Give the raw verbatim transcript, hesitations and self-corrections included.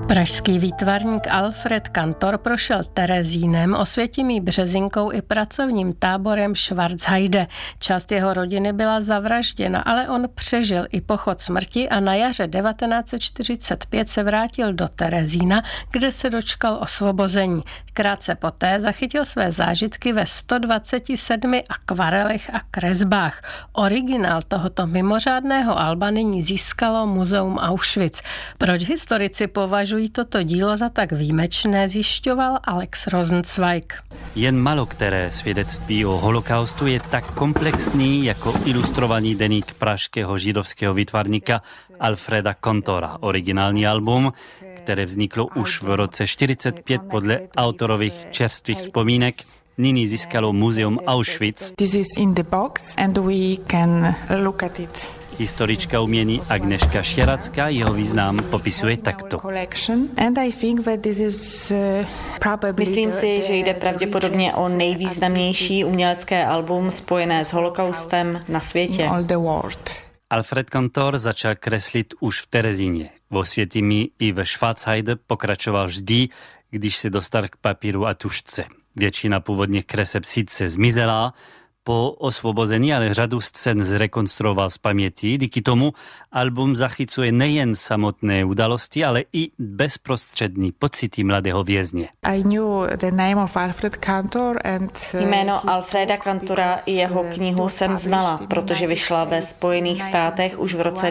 Pražský výtvarník Alfred Kantor prošel Terezínem, Osvětimí Březinkou i pracovním táborem Schwarzheide. Část jeho rodiny byla zavražděna, ale on přežil i pochod smrti a na jaře devatenáct set čtyřicet pět se vrátil do Terezína, kde se dočkal osvobození. Krátce poté zachytil své zážitky ve sto dvacet sedm akvarelech a kresbách. Originál tohoto mimořádného alba nyní získalo Muzeum Auschwitz. Proč historici považují toto dílo za tak výjimečné, zjišťoval Alex Rosenzweig. Jen málo které svědectví o holokaustu je tak komplexní jako ilustrovaný deník pražského židovského výtvarníka Alfreda Kantora. Originální album, které vzniklo už v roce čtyřicet pět podle autorových čerstvých vzpomínek, nyní získalo Muzeum Auschwitz. This is in the box and we can look at it. Historička umění Agněška Štěracká jeho význam popisuje takto. Myslím si, že jde pravděpodobně o nejvýznamnější umělecké album spojené s holokaustem na světě. Alfred Kantor začal kreslit už v Terezíně. V Osvětimí i ve Schwarzheide pokračoval vždy, když se dostal k papíru a tužce. Většina původních kreseb sice zmizela, po osvobození ale řadu scén zrekonstruoval z paměti. Díky tomu album zachycuje nejen samotné události, ale i bezprostřední pocity mladého vězně. Jméno Alfreda Kantora i jeho knihu jsem znala, protože vyšla ve Spojených státech už v roce